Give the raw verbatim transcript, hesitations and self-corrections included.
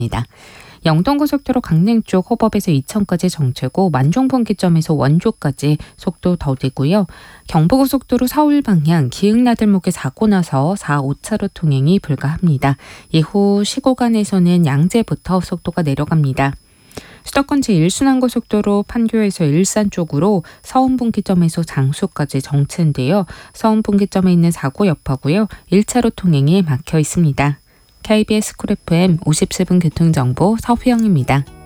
영동고속도로 강릉 쪽 호법에서 이천까지 정체고 만종분기점에서 원조까지 속도 더디고요. 경부고속도로 서울 방향 기흥나들목에 사고 나서 사, 오 차로 통행이 불가합니다. 이후 시구간에서는 양재부터 속도가 내려갑니다. 수도권 제일 순환고속도로 판교에서 일산 쪽으로 서운분기점에서 장수까지 정체인데요. 서운분기점에 있는 사고 여파고요. 일 차로 통행이 막혀 있습니다. 케이비에스 쿨 에프엠 오십칠 분 교통정보 서휘영입니다.